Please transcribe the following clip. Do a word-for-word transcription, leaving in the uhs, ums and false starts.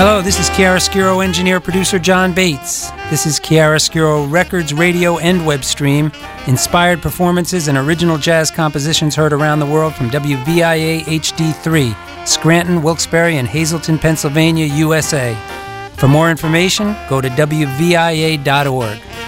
Hello, this is Chiaroscuro engineer-producer John Bates. This is Chiaroscuro Records, radio, and web stream. Inspired performances and original jazz compositions heard around the world from W V I A H D three, Scranton, Wilkes-Barre, and Hazleton, Pennsylvania, U S A. For more information, go to W V I A dot org.